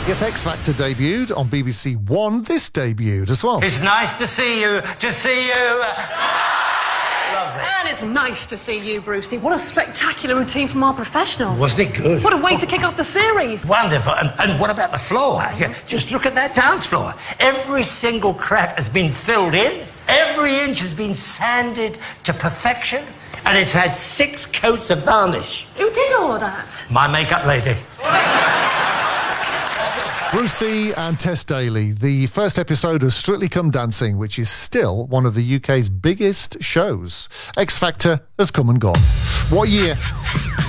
Yes, X Factor debuted on BBC One. This debuted as well. It's nice to see you. To see you. Lovely. And it's nice to see you, Brucey. What a spectacular routine from our professionals. Wasn't it good? What a way to kick off the series. Wonderful. And what about the floor? Just look at that dance floor. Every single crack has been filled in. Every inch has been sanded to perfection. And it's had 6 coats of varnish. Who did all of that? My makeup lady. Brucey and Tess Daly, the first episode of Strictly Come Dancing, which is still one of the UK's biggest shows. X Factor has come and gone. What year?